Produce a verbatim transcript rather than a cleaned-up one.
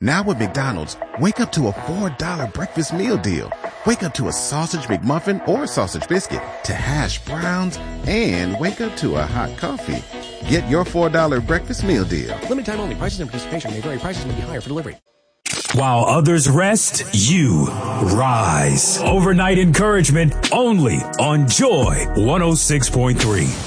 Now with McDonald's, wake up to a four dollar breakfast meal deal. Wake up to a sausage McMuffin or sausage biscuit, to hash browns, and wake up to a hot coffee. Get your four dollar breakfast meal deal. Limited time only. Prices and participation may vary. Prices may be higher for delivery. While others rest, you rise. Overnight encouragement only on Joy one oh six point three.